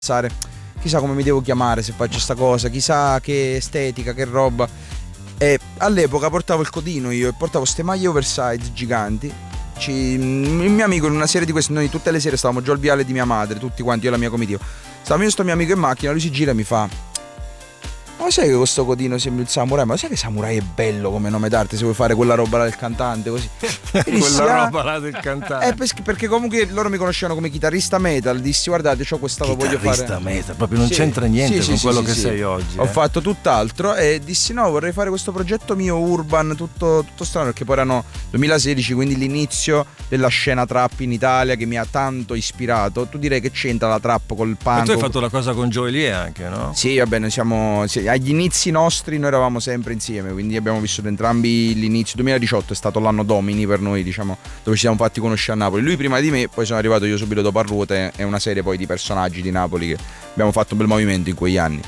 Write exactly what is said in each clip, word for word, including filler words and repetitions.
pensare, chissà come mi devo chiamare se faccio sta cosa, chissà che estetica, che roba. E all'epoca portavo il codino io e portavo ste maglie oversize giganti. Ci, il mio amico in una serie di queste, noi tutte le sere stavamo giù al viale di mia madre, tutti quanti, io e la mia comitiva. Stavo io e sto mio amico in macchina, lui si gira e mi fa: ma sai che questo codino sembra il samurai? Ma sai che samurai è bello come nome d'arte se vuoi fare quella roba là del cantante così? Quella roba là del cantante. Eh, perché comunque loro mi conoscevano come chitarrista metal. Dissi guardate, c'ho questa, voglio fare chitarrista metal, proprio non sì, c'entra niente sì, con sì, quello sì, che sì. sei oggi. Ho eh. fatto tutt'altro e dissi no, vorrei fare questo progetto mio urban, tutto, tutto strano, perché poi erano duemilasedici, quindi l'inizio della scena trap in Italia che mi ha tanto ispirato. Tu direi che c'entra la trap col punk? Ma tu hai fatto la cosa con Joey Lee anche, no? Sì, va bene, siamo sì, agli inizi nostri noi eravamo sempre insieme, quindi abbiamo vissuto entrambi l'inizio. duemiladiciotto è stato l'anno domini per noi, diciamo, dove ci siamo fatti conoscere a Napoli. Lui prima di me, poi sono arrivato io subito dopo a Ruote, è una serie poi di personaggi di Napoli che abbiamo fatto un bel movimento in quegli anni.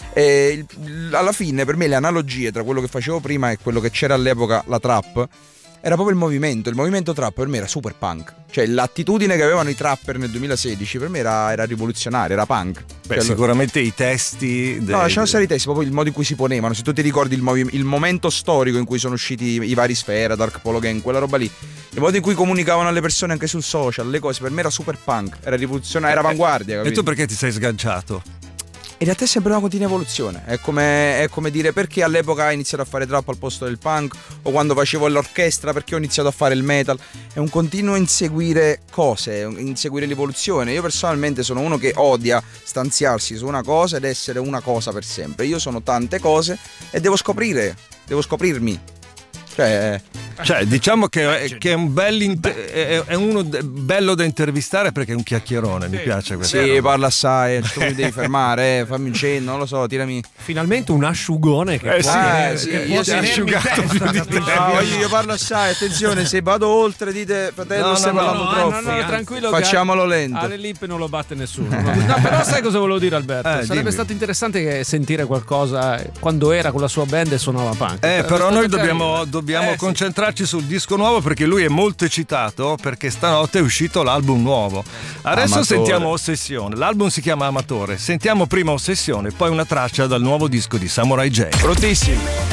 E alla fine per me le analogie tra quello che facevo prima e quello che c'era all'epoca, la trap, era proprio il movimento. Il movimento trap per me era super punk. Cioè l'attitudine che avevano i trapper nel duemilasedici per me era, era rivoluzionaria, era punk. Beh, cioè, sicuramente i testi dei... No, lasciamo stare i testi, proprio il modo in cui si ponevano. Se tu ti ricordi il, movi- il momento storico in cui sono usciti i, i vari Sfera, Dark Polo Gang, quella roba lì, il modo in cui comunicavano alle persone anche sul social, le cose, per me era super punk, era rivoluzionaria, era avanguardia, capito? E tu perché ti sei sganciato? In realtà è sempre una continua evoluzione, è come, è come dire perché all'epoca ho iniziato a fare trap al posto del punk, o quando facevo l'orchestra perché ho iniziato a fare il metal. È un continuo inseguire cose, inseguire l'evoluzione. Io personalmente sono uno che odia stanziarsi su una cosa ed essere una cosa per sempre. Io sono tante cose e devo scoprire, devo scoprirmi. Cioè, cioè diciamo che è, che è un bel inter- è, è uno de- bello da intervistare perché è un chiacchierone, sì. Mi piace questo. Sì, parla assai, tu mi devi fermare, eh, fammi un cenno, non lo so, tirami. Finalmente un asciugone che eh, può, sì, eh, sì, che io può si è asciugato più di te. No, io, io parlo assai, attenzione, se vado oltre dite fratello no, stai no, parlando no, troppo. No, no, tranquillo, facciamolo lento. Alle lippe non lo batte nessuno. No, però sai cosa volevo dire, Alberto? Eh, Sarebbe dimmi. stato interessante sentire qualcosa quando era con la sua band e suonava punk. Eh, però noi dobbiamo, dobbiamo eh, concentrarci sul disco nuovo perché lui è molto eccitato perché stanotte è uscito l'album nuovo. Adesso Amatore. Sentiamo Ossessione. L'album si chiama Amatore. Sentiamo prima Ossessione, poi una traccia dal nuovo disco di Samurai J. Prontissimi.